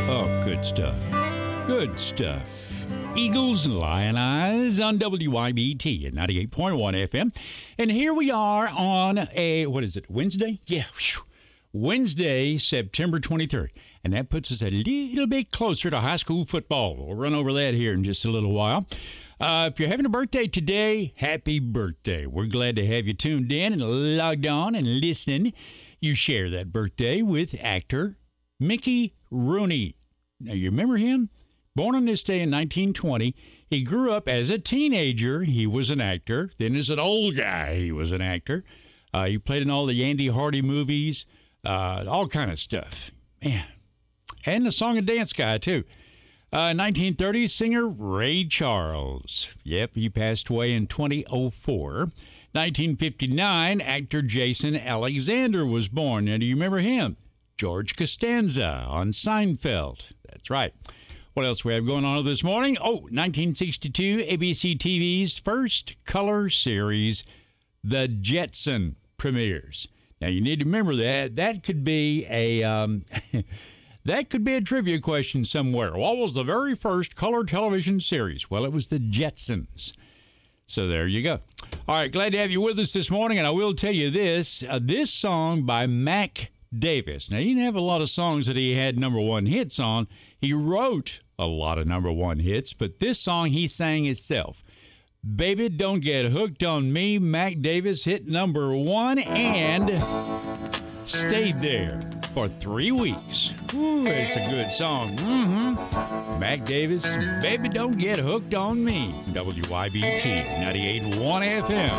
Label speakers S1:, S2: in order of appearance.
S1: Oh, good stuff. Good stuff. Eagles and Lion Eyes on WYBT at 98.1 FM. And here we are on Wednesday? Yeah. Whew. Wednesday, September 23rd. And that puts us a little bit closer to high school football. We'll run over that here in just a little while. If you're having a birthday today, happy birthday. We're glad to have you tuned in and logged on and listening. You share that birthday with actor Mickey Rooney. Now, you remember him? Born on this day in 1920, he grew up as a teenager. He was an actor. Then as an old guy, he was an actor. He played in all the Andy Hardy movies, all kind of stuff. Man. And a song and dance guy, too. 1930, singer Ray Charles. Yep, he passed away in 2004. 1959, actor Jason Alexander was born. Now, do you remember him? George Costanza on Seinfeld. That's right. What else we have going on this morning? 1962, ABC TV's first color series, The Jetson, premieres. Now, you need to remember that. That could be a that could be a trivia question somewhere. What was the very first color television series? Well, it was The Jetsons. So there you go. All right, glad to have you with us this morning. And I will tell you this song by Mac Davis. Now, he didn't have a lot of songs that he had number one hits on. He wrote a lot of number one hits, but this song he sang itself. Baby, Don't Get Hooked on Me. Mac Davis hit number one and stayed there for 3 weeks. Ooh, it's a good song. Mac Davis, Baby, Don't Get Hooked on Me. WYBT 98.1 FM.